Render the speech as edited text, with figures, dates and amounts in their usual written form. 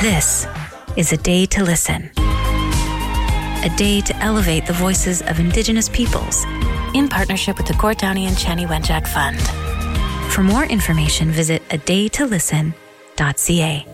This is A Day to Listen. A day to elevate the voices of Indigenous peoples in partnership with the Gord Downie and Chanie Wenjack Fund. For more information, visit adaytolisten.ca.